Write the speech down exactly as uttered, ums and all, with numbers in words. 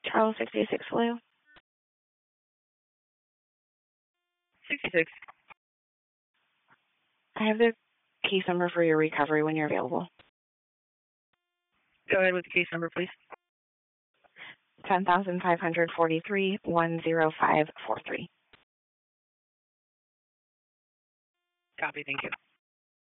Charles sixty-six Blue. sixty-six. I have the case number for your recovery when you're available. Go ahead with the case number, please. ten thousand five hundred forty-three, one zero five four three. Copy, thank you.